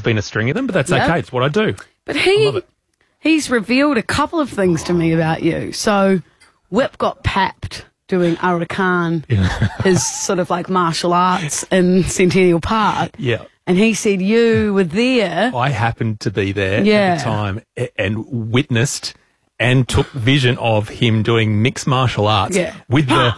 been a string of them, but that's okay. It's what I do. But I love it. he's revealed a couple of things to me about you. So Whip got papped doing Arakan, his sort of like martial arts in Centennial Park. Yeah. And he said you were there. I happened to be there at the time and witnessed and took vision of him doing mixed martial arts with the...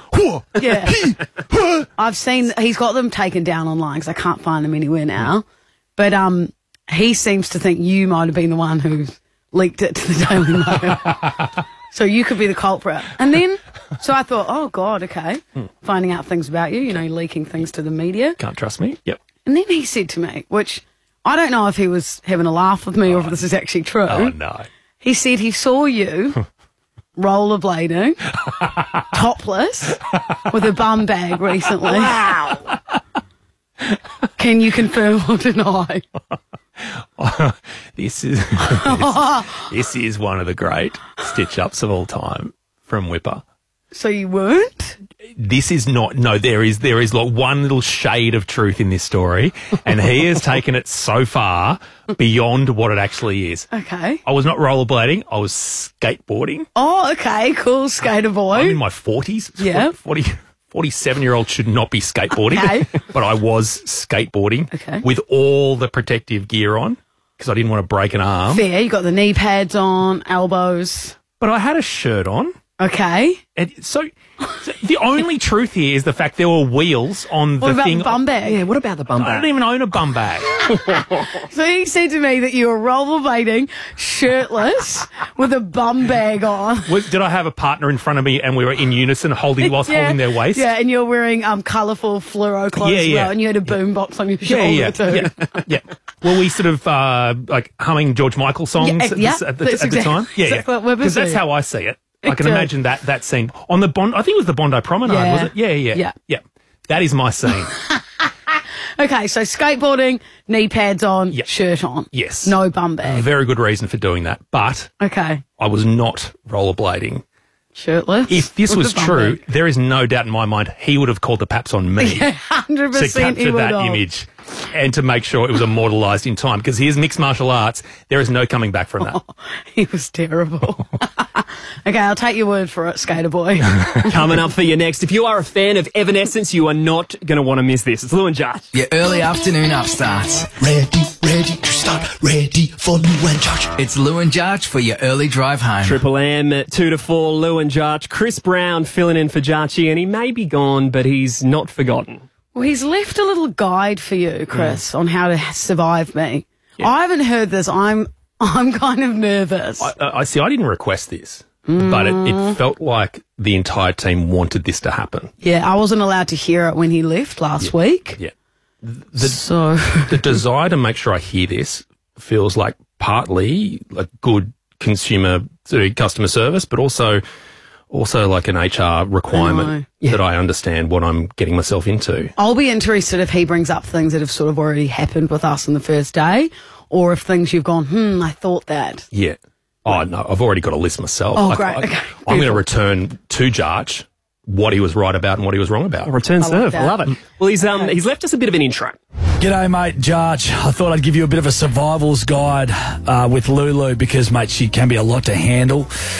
I've seen, he's got them taken down online because I can't find them anywhere now. But he seems to think you might have been the one who leaked it to the Daily Mail. So you could be the culprit. And then, so I thought, oh, God, okay. Finding out things about you, leaking things to the media. Can't trust me. Yep. And then he said to me, which I don't know if he was having a laugh with me or if this is actually true. Oh, no. He said he saw you rollerblading, topless, with a bum bag recently. Wow. Can you confirm or deny? This is one of the great stitch-ups of all time from Whipper. So you weren't? This is not... No, there is like one little shade of truth in this story, and he has taken it so far beyond what it actually is. Okay. I was not rollerblading. I was skateboarding. Oh, okay. Cool, skater boy. I'm in my 40s. Yeah. 47-year-old should not be skateboarding. Okay. But I was skateboarding with all the protective gear on because I didn't want to break an arm. Fair. You got the knee pads on, elbows. But I had a shirt on. Okay. And so the only truth here is the fact there were wheels on What the about thing. the bum bag? Yeah, what about the bum I bag? don't even own a bum bag. So he said to me that you were rollerblading, shirtless, with a bum bag on. Did I have a partner in front of me and we were in unison holding holding their waist? Yeah, and you're wearing colourful fluoro clothes as well, and you had a boombox on your shoulder too. Yeah. Well, we sort of like humming George Michael songs at the time. Exactly what Whipper because that's do. how I see it. I can imagine that scene on the Bond. I think it was the Bondi Promenade, was it? Yeah. That is my scene. Okay, so skateboarding, knee pads on, shirt on. Yes. No bum bag. Very good reason for doing that. But okay, I was not rollerblading. Shirtless. If this with was the bum true, bag. there is no doubt in my mind he would have called the paps on me 100% to capture that image and to make sure it was immortalised in time. Because his mixed martial arts, there is no coming back from that. He was terrible. Okay, I'll take your word for it, skater boy. Coming up for you next. If you are a fan of Evanescence, you are not going to want to miss this. It's Lou and Josh. Your early afternoon upstarts. Ready to start, ready for Lou and Josh. It's Lou and Josh for your early drive home. Triple M, 2 to 4, Lou and Josh. Chris Brown filling in for Jarchi, and he may be gone, but he's not forgotten. Well, he's left a little guide for you, Chris, on how to survive me. Yeah. I haven't heard this. I'm kind of nervous. I see. I didn't request this, but it felt like the entire team wanted this to happen. Yeah, I wasn't allowed to hear it when he left last week. Yeah. The desire to make sure I hear this feels like partly a good customer service, but also like an HR requirement that I understand what I'm getting myself into. I'll be interested if he brings up things that have sort of already happened with us on the first day, or if things you've gone, I thought that. Yeah. Oh, no, I've already got a list myself. Oh, great. Okay. I'm going to return to Jarch what he was right about and what he was wrong about. Return serve. that. I love it. Well, he's left us a bit of an intro. G'day, mate, Jarch. I thought I'd give you a bit of a survival's guide with Lulu because, mate, she can be a lot to handle.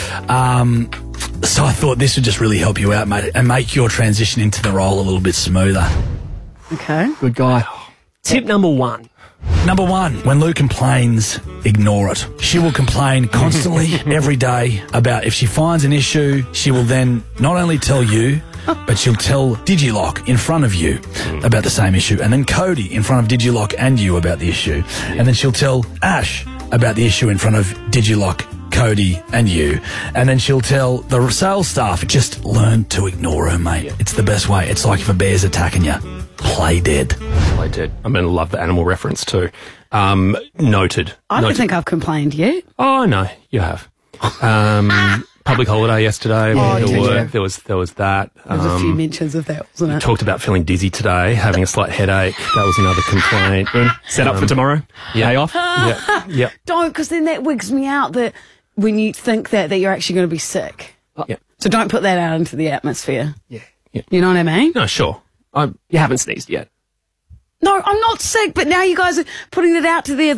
So I thought this would just really help you out, mate, and make your transition into the role a little bit smoother. Okay. Good guy. Tip number 1. Number 1, when Lou complains, ignore it. She will complain constantly every day about if she finds an issue, she will then not only tell you, but she'll tell Digilock in front of you about the same issue, and then Cody in front of Digilock and you about the issue, and then she'll tell Ash about the issue in front of Digilock, Cody and you, and then she'll tell the sales staff. Just learn to ignore her, mate. It's the best way. It's like if a bear's attacking you, play dead. Play dead. I'm going to love the animal reference too. Noted. I don't think I've complained yet. Oh, no, you have. Public holiday yesterday. There was that. There was a few mentions of that, wasn't it? Talked about feeling dizzy today, having a slight headache. That was another complaint. Set up for tomorrow. Yeah. Day off. Yeah. Don't, because then that wigs me out that when you think that you're actually going to be sick. Yeah. So don't put that out into the atmosphere. Yeah. You know what I mean? No, sure. You haven't sneezed yet. No, I'm not sick, but now you guys are putting it out to the